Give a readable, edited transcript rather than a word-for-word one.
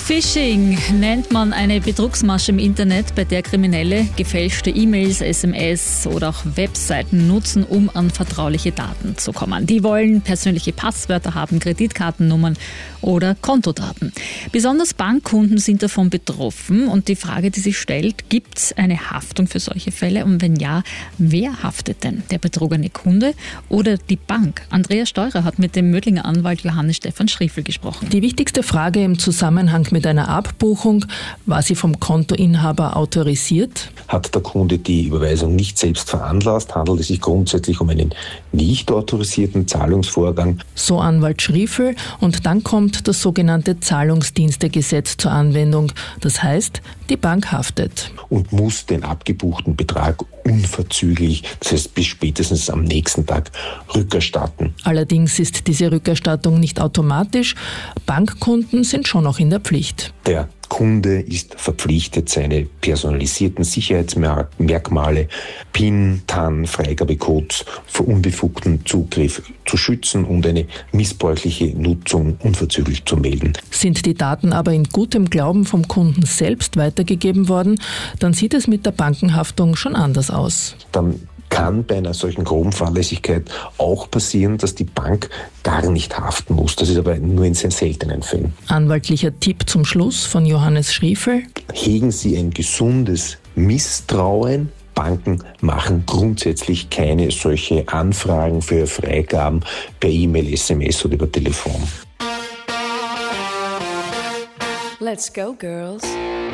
Phishing nennt man eine Betrugsmasche im Internet, bei der Kriminelle gefälschte E-Mails, SMS oder auch Webseiten nutzen, um an vertrauliche Daten zu kommen. Die wollen persönliche Passwörter haben, Kreditkartennummern oder Kontodaten. Besonders Bankkunden sind davon betroffen und die Frage, die sich stellt, gibt es eine Haftung für solche Fälle und wenn ja, wer haftet denn? Der betrogene Kunde oder die Bank? Andreas Steurer hat mit dem Mödlinger Anwalt Johannes Stefan Schriefel gesprochen. Die wichtigste Frage im Zusammenhang mit einer Abbuchung: War sie vom Kontoinhaber autorisiert? Hat der Kunde die Überweisung nicht selbst veranlasst, handelt es sich grundsätzlich um einen nicht autorisierten Zahlungsvorgang. So Anwalt Schriefel, und dann kommt das sogenannte Zahlungsdienstegesetz zur Anwendung. Das heißt, die Bank haftet. Und muss den abgebuchten Betrag unverzüglich, das heißt bis spätestens am nächsten Tag, rückerstatten. Allerdings ist diese Rückerstattung nicht automatisch. Bankkunden sind schon noch in der Pflicht. Der Kunde ist verpflichtet, seine personalisierten Sicherheitsmerkmale, PIN, TAN, Freigabecodes vor unbefugtem Zugriff zu schützen und eine missbräuchliche Nutzung unverzüglich zu melden. Sind die Daten aber in gutem Glauben vom Kunden selbst weitergegeben worden, dann sieht es mit der Bankenhaftung schon anders aus. Dann kann bei einer solchen groben Fahrlässigkeit auch passieren, dass die Bank gar nicht haften muss. Das ist aber nur in sehr seltenen Fällen. Anwaltlicher Tipp zum Schluss von Johannes Schriefel: Hegen Sie ein gesundes Misstrauen. Banken machen grundsätzlich keine solche Anfragen für Freigaben per E-Mail, SMS oder über Telefon. Let's go, girls.